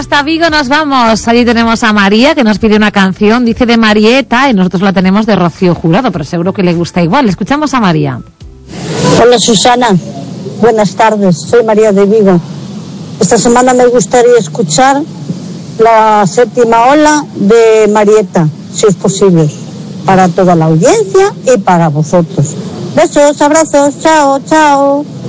hasta Vigo nos vamos. Allí tenemos a María, que nos pide una canción, dice de Marieta, y nosotros la tenemos de Rocío Jurado, pero seguro que le gusta igual. Escuchamos a María. Hola Susana, buenas tardes, soy María de Vigo. Esta semana me gustaría escuchar la séptima ola de Marieta, si es posible, para toda la audiencia y para vosotros. Besos, abrazos, chao, chao.